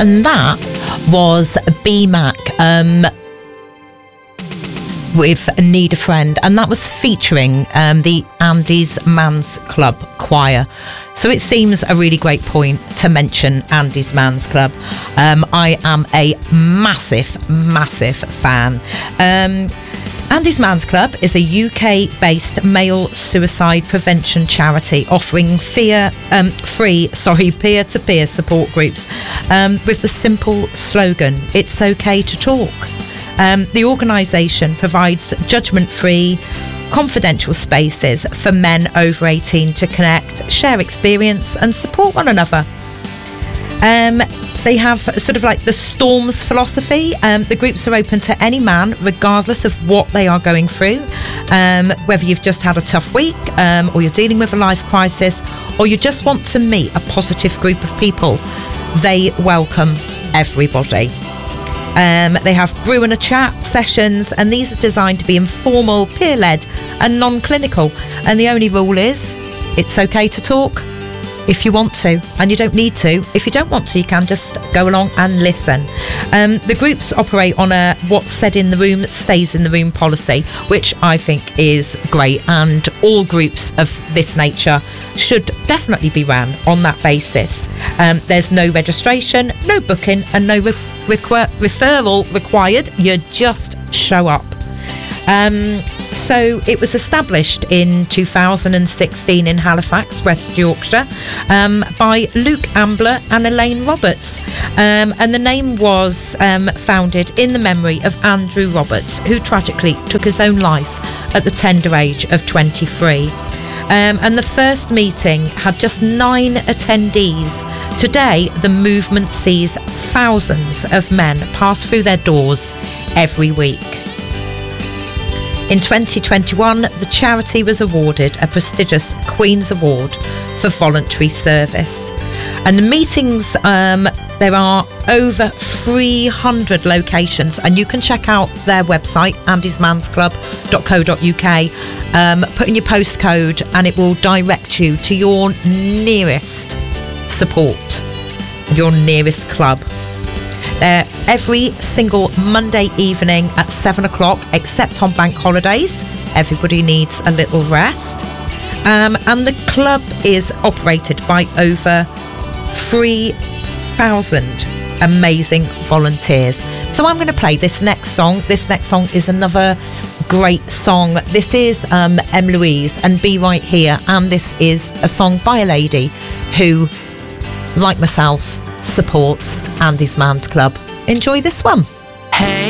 And that was BMAC with Need a Friend, and that was featuring the Andy's Man's Club choir. So it seems a really great point to mention Andy's Man's Club. I am a massive fan. Andy's Man's Club is a UK-based male suicide prevention charity offering free peer-to-peer support groups with the simple slogan, "It's okay to talk." The organisation provides judgment-free, confidential spaces for men over 18 to connect, share experience and support one another. They have sort of like the Storms philosophy. The groups are open to any man, regardless of what they are going through, whether you've just had a tough week, or you're dealing with a life crisis, or you just want to meet a positive group of people. They welcome everybody. They have brew and a chat sessions, and these are designed to be informal, peer-led and non-clinical. And the only rule is, it's okay to talk if you want to, and you don't need to. If you don't want to, you can just go along and listen. The groups operate on a what's said in the room stays in the room policy, which I think is great, and all groups of this nature should definitely be ran on that basis. There's no registration, no booking and no referral required. You just show up. So it was established in 2016 in Halifax, West Yorkshire, by Luke Ambler and Elaine Roberts. And the name was founded in the memory of Andrew Roberts, who tragically took his own life at the tender age of 23. And the first meeting had just 9 attendees. Today, the movement sees thousands of men pass through their doors every week. In 2021, the charity was awarded a prestigious Queen's Award for voluntary service. And the meetings, there are over 300 locations, and you can check out their website, andysmansclub.co.uk, put in your postcode and it will direct you to your nearest support, your nearest club. They're every single Monday evening at 7 o'clock, except on bank holidays. Everybody needs a little rest. And the club is operated by over 3,000 amazing volunteers. So I'm going to play this next song. This next song is another great song. This is M. Louise and Be Right Here. And this is a song by a lady who, like myself, supports Andy's Man's Club. Enjoy this one. Hey.